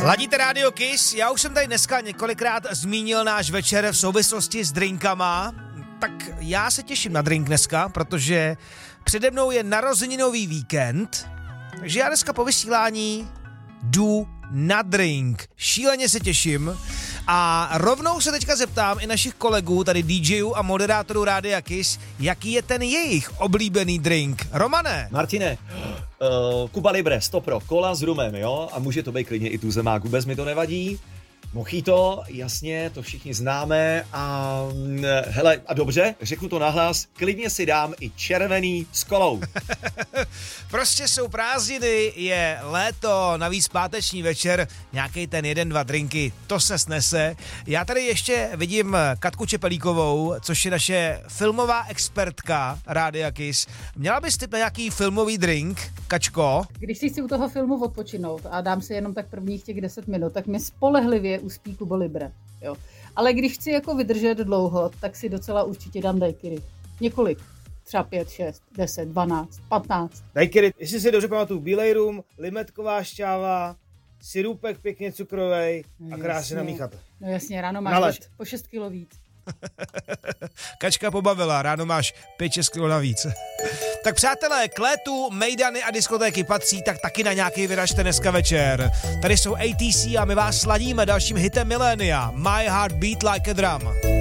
Ladíte Radio Kiss, já už jsem tady dneska několikrát zmínil náš večer v souvislosti s drinkama, tak já se těším na drink dneska, protože přede mnou je narozeninový víkend, takže já dneska po vysílání jdu na drink. Šíleně se těším a rovnou se teďka zeptám i našich kolegů, tady DJů a moderátorů Rádia Kiss, jaký je ten jejich oblíbený drink. Romane. Martine, Cuba Libre, 100 pro, kola s rumem, jo? A může to být klidně i tuzemák, vůbec mi to nevadí. Mojito, jasně, to všichni známe a hele, a dobře, řeknu to nahlas, klidně si dám i červený s kolou. Prostě jsou prázdniny, je léto, navíc páteční večer, nějaký ten 1-2 drinky, to se snese. Já tady ještě vidím Katku Čepelíkovou, což je naše filmová expertka Rádia Kiss. Měla bys tip na nějaký filmový drink, Kačko? Když si chci u toho filmu odpočinout a dám si jenom tak prvních těch 10 minut, tak mi spolehlivě uspí Cuba Libre. Jo. Ale když chci jako vydržet dlouho, tak si docela určitě dám daiquiri. Několik. Třeba 5, 6, 10, 12, 15. Daiquiri, jestli si dobře pamatuju, bílej rum, limetková šťáva, sirupek pěkně cukrovej a krásně namíchat. No jasně, ráno máš po 6 kilo víc. Kačka pobavila, ráno máš 5-6 kilo navíc. Tak přátelé, k létu mejdany a diskotéky patří, tak taky na nějaký vyražte dneska večer. Tady jsou ATC a my vás sladíme dalším hitem milénia. My Heart Beat Like a Drum.